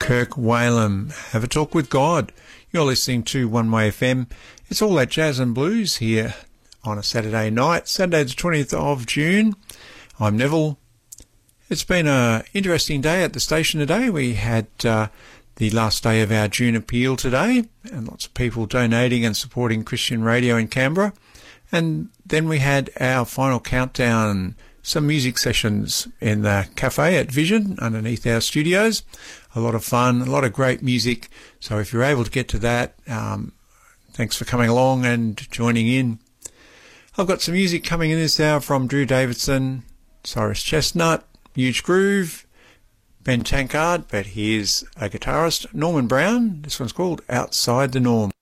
Kirk Whalum, Have a Talk with God. You're listening to One Way FM. It's all that jazz and blues here on a Saturday night, Saturday the 20th of June. I'm Neville. It's been an interesting day at the station today. We had the last day of our June appeal today, and lots of people donating and supporting Christian radio in Canberra. And then we had our final countdown, some music sessions in the cafe at Vision underneath our studios. A lot of fun, a lot of great music. So if you're able to get to that, thanks for coming along and joining in. I've got some music coming in this hour from Drew Davidson, Cyrus Chestnut, Huge Groove, Ben Tankard, but here's a guitarist, Norman Brown. This one's called Outside the Norm.